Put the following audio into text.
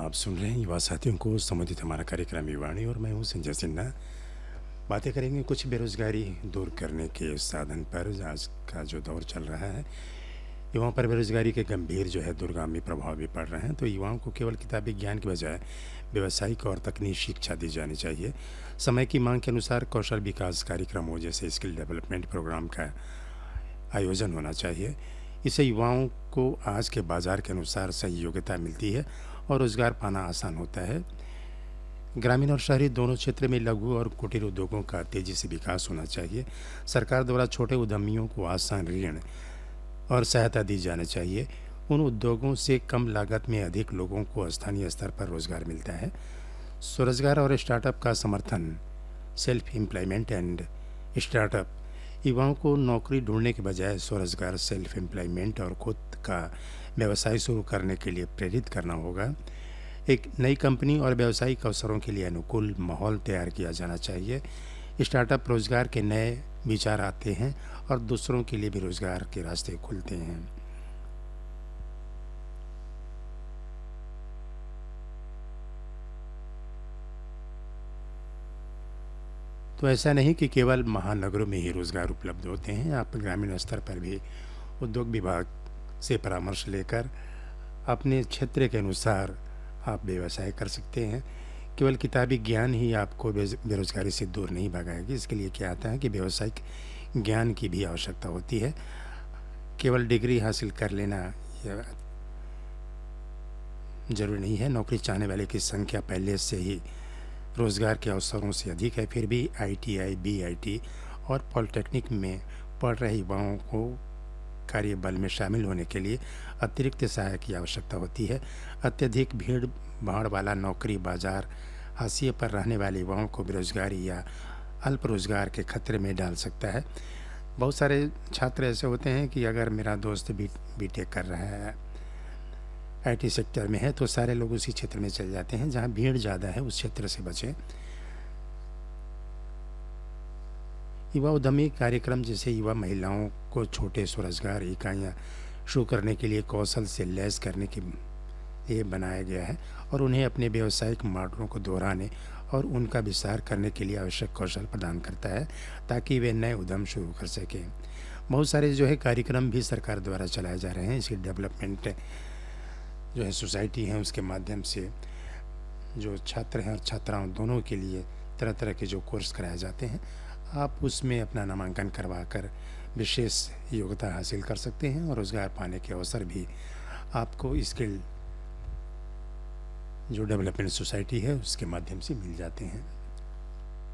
आप सुन रहे हैं युवा साथियों को संबंधित हमारा कार्यक्रम युवाणी और मैं हूं संजय सिन्हा। बातें करेंगे कुछ बेरोजगारी दूर करने के साधन पर। आज का जो दौर चल रहा है, युवाओं पर बेरोजगारी के गंभीर जो है दूरगामी प्रभाव भी पड़ रहे हैं। तो युवाओं को केवल किताबी ज्ञान की बजाय व्यावसायिक और तकनीकी शिक्षा दी जानी चाहिए। समय की मांग के अनुसार कौशल विकास कार्यक्रमों जैसे स्किल डेवलपमेंट प्रोग्राम का आयोजन होना चाहिए। इससे युवाओं को आज के बाजार के अनुसार सही योग्यता मिलती है और रोजगार पाना आसान होता है। ग्रामीण और शहरी दोनों क्षेत्र में लघु और कुटीर उद्योगों का तेजी से विकास होना चाहिए। सरकार द्वारा छोटे उद्यमियों को आसान ऋण और सहायता दी जानी चाहिए। उन उद्योगों से कम लागत में अधिक लोगों को स्थानीय स्तर पर रोजगार मिलता है। स्वरोजगार और स्टार्टअप का समर्थन, सेल्फ एम्प्लॉयमेंट एंड स्टार्टअप, युवाओं को नौकरी ढूंढने के बजाय स्वरोजगार, सेल्फ एम्प्लॉयमेंट और खुद का व्यवसाय शुरू करने के लिए प्रेरित करना होगा। एक नई कंपनी और व्यावसायिक अवसरों के लिए अनुकूल माहौल तैयार किया जाना चाहिए। स्टार्टअप रोजगार के नए विचार आते हैं और दूसरों के लिए भी रोजगार के रास्ते खुलते हैं। तो ऐसा नहीं कि केवल महानगरों में ही रोजगार उपलब्ध होते हैं। आप ग्रामीण स्तर पर भी उद्योग विभाग से परामर्श लेकर अपने क्षेत्र के अनुसार आप व्यवसाय कर सकते हैं। केवल किताबी ज्ञान ही आपको बेरोजगारी से दूर नहीं भगाएगी। इसके लिए क्या आता है कि व्यावसायिक ज्ञान की भी आवश्यकता होती है। केवल डिग्री हासिल कर लेना जरूरी नहीं है। नौकरी चाहने वाले की संख्या पहले से ही रोजगार के अवसरों से अधिक है। फिर भी ITI, BIT और पॉलिटेक्निक में पढ़ रहे युवाओं को कार्य बल में शामिल होने के लिए अतिरिक्त सहायता की आवश्यकता होती है। अत्यधिक भीड़ भाड़ वाला नौकरी बाजार हाशिए पर रहने वाले युवाओं को बेरोजगारी या अल्प रोजगार के खतरे में डाल सकता है। बहुत सारे छात्र ऐसे होते हैं कि अगर मेरा दोस्त बीटेक कर रहा है, IT सेक्टर में है, तो सारे लोग उसी क्षेत्र में चले जाते हैं जहां भीड़ ज़्यादा है। उस क्षेत्र से बचें। युवा उद्यमी कार्यक्रम जैसे युवा महिलाओं को छोटे स्वरोजगार इकाइयाँ शुरू करने के लिए कौशल से लैस करने के लिए बनाया गया है और उन्हें अपने व्यावसायिक मॉडलों को दोहराने और उनका विस्तार करने के लिए आवश्यक कौशल प्रदान करता है ताकि वे नए उद्यम शुरू कर सकें। बहुत सारे जो है कार्यक्रम भी सरकार द्वारा चलाए जा रहे हैं। इसकी डेवलपमेंट जो है सोसाइटी है, उसके माध्यम से जो छात्र हैं और छात्राओं दोनों के लिए तरह तरह के जो कोर्स कराए जाते हैं, आप उसमें अपना नामांकन करवा कर विशेष योग्यता हासिल कर सकते हैं और रोज़गार पाने के अवसर भी आपको स्किल जो डेवलपमेंट सोसाइटी है उसके माध्यम से मिल जाते हैं।